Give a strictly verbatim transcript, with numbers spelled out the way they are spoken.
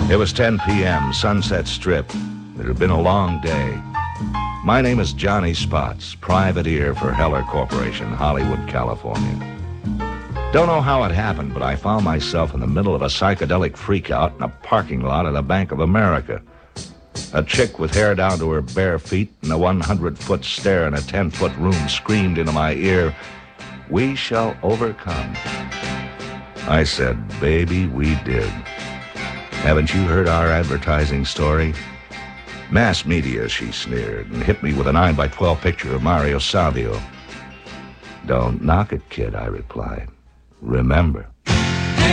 It was ten p.m., Sunset Strip. It had been a long day. My name is Johnny Spots, privateer for Heller Corporation, Hollywood, California. Don't know how it happened, but I found myself in the middle of a psychedelic freakout in a parking lot at a Bank of America. A chick with hair down to her bare feet and a one hundred foot stare in a ten foot room screamed into my ear, "We shall overcome." I said, "Baby, we did. Haven't you heard our advertising story?" "Mass media," she sneered, and hit me with a nine by twelve picture of Mario Savio. "Don't knock it, kid," I replied. "Remember,